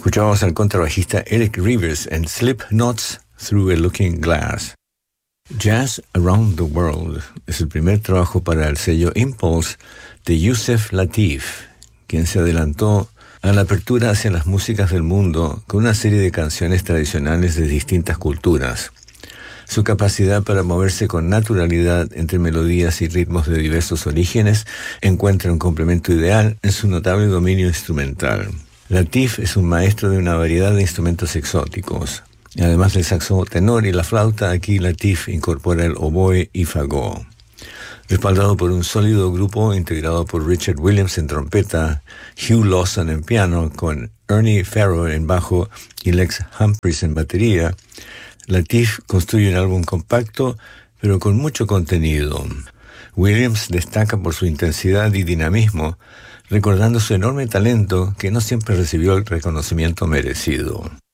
Escuchamos al contrabajista Eric Rivers en Slipknot's Through a Looking Glass. Jazz Around the World es el primer trabajo para el sello Impulse de Yusef Lateef, quien se adelantó a la apertura hacia las músicas del mundo con una serie de canciones tradicionales de distintas culturas. Su capacidad para moverse con naturalidad entre melodías y ritmos de diversos orígenes encuentra un complemento ideal en su notable dominio instrumental. Lateef es un maestro de una variedad de instrumentos exóticos. Además del saxo tenor y la flauta, aquí Lateef incorpora el oboe y fagot. Respaldado por un sólido grupo integrado por Richard Williams en trompeta, Hugh Lawson en piano, con Ernie Farrow en bajo y Lex Humphries en batería, Lateef construye un álbum compacto, pero con mucho contenido. Williams destaca por su intensidad y dinamismo, recordando su enorme talento que no siempre recibió el reconocimiento merecido.